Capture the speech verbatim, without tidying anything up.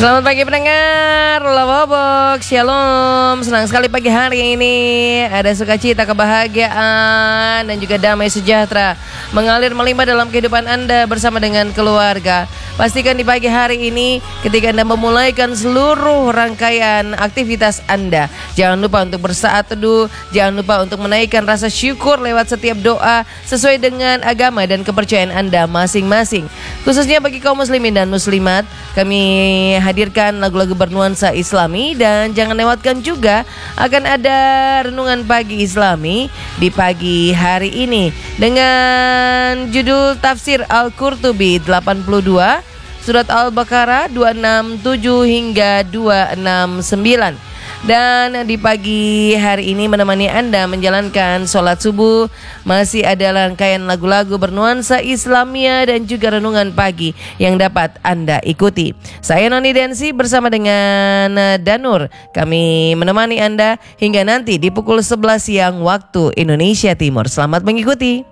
Selamat pagi pendengar Lawabok, Shalom. Senang sekali pagi hari ini ada sukacita, kebahagiaan dan juga damai sejahtera mengalir melimpah dalam kehidupan Anda bersama dengan keluarga. Pastikan di pagi hari ini ketika Anda memulaikan seluruh rangkaian aktivitas Anda, jangan lupa untuk bersaat teduh, jangan lupa untuk menaikkan rasa syukur lewat setiap doa sesuai dengan agama dan kepercayaan Anda masing-masing. Khususnya bagi kaum muslimin dan muslimat, kami hadirkan lagu-lagu bernuansa Islami dan jangan lewatkan juga akan ada renungan pagi Islami di pagi hari ini dengan judul Tafsir Al-Qurtubi delapan puluh dua, Surat Al-Baqarah dua enam tujuh hingga dua enam sembilan. Dan di pagi hari ini menemani Anda menjalankan sholat subuh masih ada rangkaian lagu-lagu bernuansa Islamia dan juga renungan pagi yang dapat Anda ikuti. Saya Noni Densi bersama dengan Danur, kami menemani Anda hingga nanti di pukul sebelas siang waktu Indonesia Timur. Selamat mengikuti.